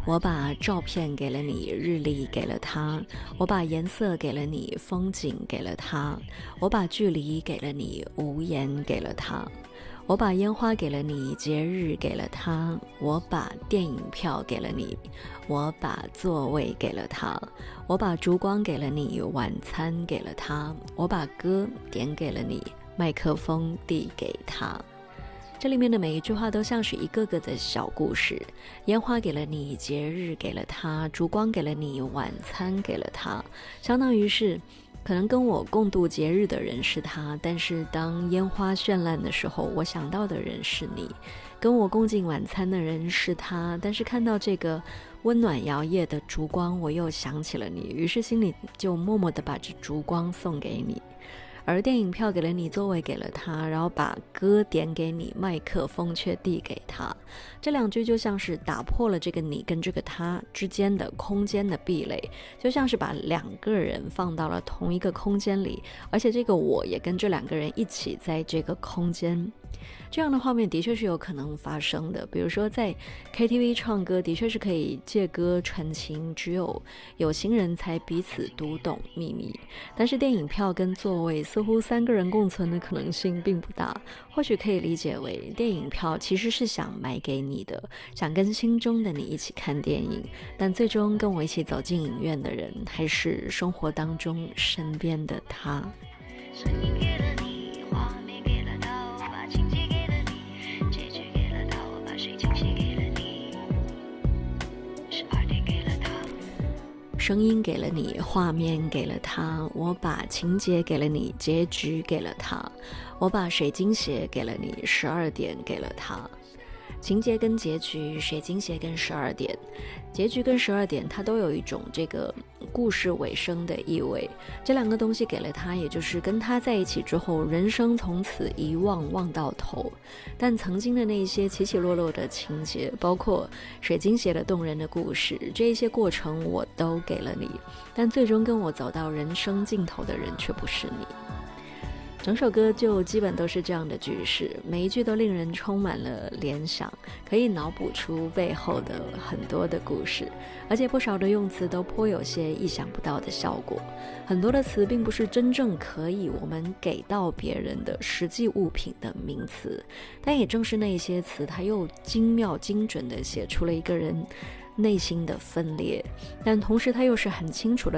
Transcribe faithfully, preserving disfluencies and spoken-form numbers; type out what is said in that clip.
我把照片给了你，日历给了他，我把颜色给了你，风景给了他，我把距离给了你，无言给了他，我把烟花给了你，节日给了他，我把电影票给了你，我把座位给了他，我把烛光给了你，晚餐给了他，我把歌点给了你，麦克风递给他。这里面的每一句话都像是一个个的小故事，烟花给了你，节日给了他，烛光给了你，晚餐给了他，相当于是可能跟我共度节日的人是他，但是当烟花绚烂的时候，我想到的人是你；跟我共进晚餐的人是他，但是看到这个温暖摇曳的烛光，我又想起了你，于是心里就默默地把这烛光送给你。而电影票给了你，座位给了他，然后把歌点给你，麦克风却递给他。这两句就像是打破了这个你跟这个他之间的空间的壁垒，就像是把两个人放到了同一个空间里，而且这个我也跟这两个人一起在这个空间。这样的画面的确是有可能发生的，比如说在 K T V 唱歌的确是可以借歌传情，只有有心人才彼此读懂秘密，但是电影票跟座位似乎三个人共存的可能性并不大，或许可以理解为电影票其实是想买给你的，想跟心中的你一起看电影，但最终跟我一起走进影院的人还是生活当中身边的他。 声音给了你，画面给了他，我把情节给了你，结局给了他，我把水晶写给了你，十二点给了他。 声音给了你，画面给了他，我把情节给了你，结局给了他，我把水晶鞋给了你，十二点给了他。情节跟结局，水晶鞋跟十二点，结局跟十二点它都有一种这个故事尾声的意味，这两个东西给了他，也就是跟他在一起之后，人生从此一忘忘到头，但曾经的那些起起落落的情节，包括水晶鞋的动人的故事，这一些过程我都给了你，但最终跟我走到人生尽头的人却不是你。整首歌就基本都是这样的句式，每一句都令人充满了联想，可以脑补出背后的很多的故事，而且不少的用词都颇有些意想不到的效果。很多的词并不是真正可以我们给到别人的实际物品的名词，但也正是那些词，它又精妙精准地写出了一个人内心的分裂，但同时它又是很清楚地